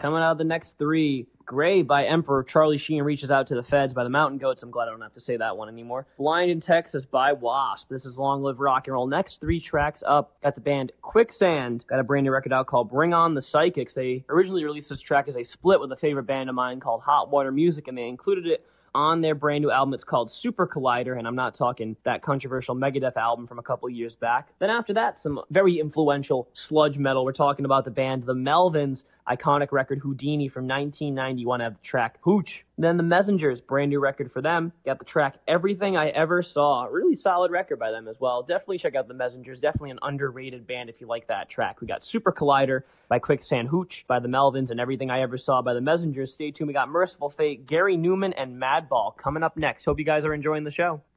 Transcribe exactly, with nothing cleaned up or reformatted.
Coming out of the next three, Gray by Emperor. Charlie Sheen reaches out to the feds by the Mountain Goats. I'm glad I don't have to say that one anymore. Blind in Texas by Wasp. This is Long Live Rock and Roll. Next three tracks up, got the band Quicksand. Got a brand new record out called Bring On the Psychics. They originally released this track as a split with a favorite band of mine called Hot Water Music, and they included it on their brand new album. It's called Super Collider, and I'm not talking that controversial Megadeth album from a couple years back. Then after that, some very influential sludge metal. We're talking about the band The Melvins, iconic record Houdini from nineteen ninety-one. I have the track Hooch. Then The Messengers, brand new record for them. Got the track Everything I Ever Saw. Really solid record by them as well. Definitely check out The Messengers. Definitely an underrated band if you like that track. We got Super Collider by Quicksand, Hooch by The Melvins, and Everything I Ever Saw by The Messengers. Stay tuned. We got Merciful Fate, Gary Newman, and Madball coming up next. Hope you guys are enjoying the show.